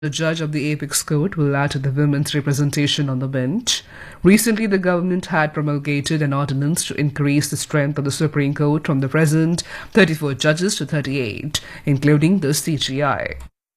The judge of the apex court will add to the women's representation on the bench. Recently, the government had promulgated an ordinance to increase the strength of the Supreme Court from the present 34 judges to 38, including the CGI.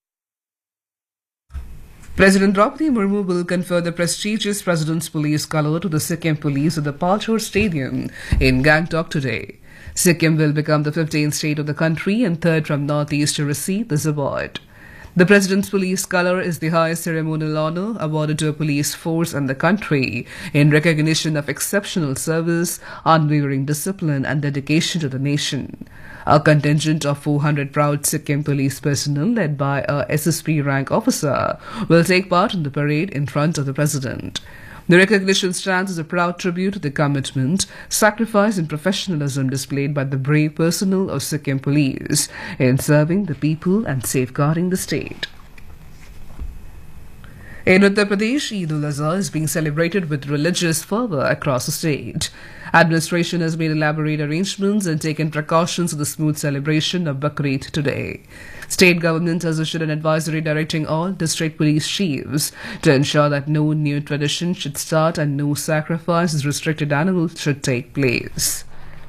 President Draupadi Murmu will confer the prestigious President's Police Colour to the Sikkim Police at the Palchor Stadium in Gangtok today. Sikkim will become the 15th state of the country and third from northeast to receive this award. The President's Police Colour is the highest ceremonial honour awarded to a police force and the country in recognition of exceptional service, unwavering discipline and dedication to the nation. A contingent of 400 proud Sikkim police personnel led by a SSP rank officer will take part in the parade in front of the President. The recognition stands as a proud tribute to the commitment, sacrifice and professionalism displayed by the brave personnel of Sikkim Police in serving the people and safeguarding the state. In Uttar Pradesh, Eid ul-Azha is being celebrated with religious fervour across the state. Administration has made elaborate arrangements and taken precautions for the smooth celebration of Bakrid today. State government has issued an advisory directing all district police chiefs to ensure that no new tradition should start and no sacrifice of restricted animals should take place.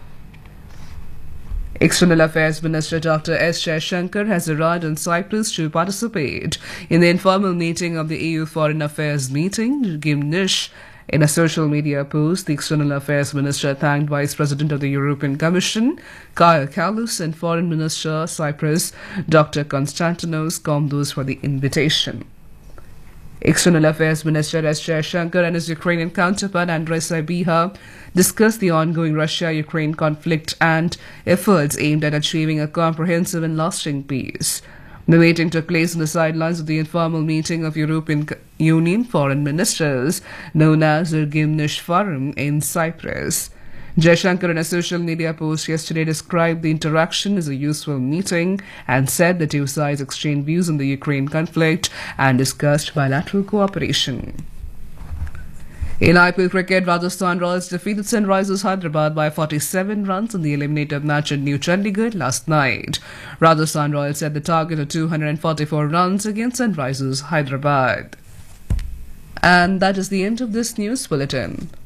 External Affairs Minister Dr. S. Jaishankar has arrived in Cyprus to participate in the informal meeting of the EU Foreign Affairs meeting, Gimnish. In a social media post, the External Affairs Minister thanked Vice President of the European Commission, Kaja Kallas, and Foreign Minister Cyprus, Dr. Konstantinos Komdos, for the invitation. External Affairs Minister S. Jaishankar and his Ukrainian counterpart Andrei Sybiha discussed the ongoing Russia-Ukraine conflict and efforts aimed at achieving a comprehensive and lasting peace. The meeting took place on the sidelines of the informal meeting of European Union foreign ministers known as the Gimnish Forum in Cyprus. Jaishankar in a social media post yesterday described the interaction as a useful meeting and said the two sides exchanged views on the Ukraine conflict and discussed bilateral cooperation. In IPL cricket, Rajasthan Royals defeated Sunrisers Hyderabad by 47 runs in the eliminator match at New Chandigarh last night. Rajasthan Royals set the target of 244 runs against Sunrisers Hyderabad. And that is the end of this news bulletin.